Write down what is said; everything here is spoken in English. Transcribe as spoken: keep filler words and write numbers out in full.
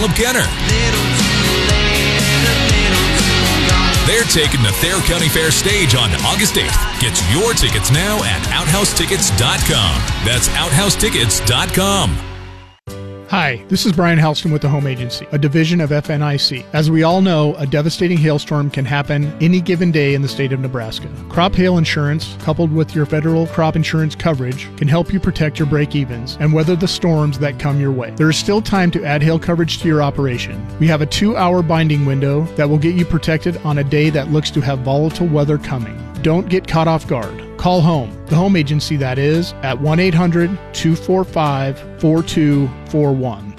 of Kenner. They're taking the Thayer County Fair stage on August eighth. Get your tickets now at outhouse tickets dot com. That's outhouse tickets dot com. Hi, this is Brian Halston with the Home Agency, a division of F N I C. As we all know, a devastating hailstorm can happen any given day in the state of Nebraska. Crop hail insurance, coupled with your federal crop insurance coverage, can help you protect your break-evens and weather the storms that come your way. There is still time to add hail coverage to your operation. We have a two-hour binding window that will get you protected on a day that looks to have volatile weather coming. Don't get caught off guard. Call home, the Home Agency that is, at one eight hundred two four five four two four one.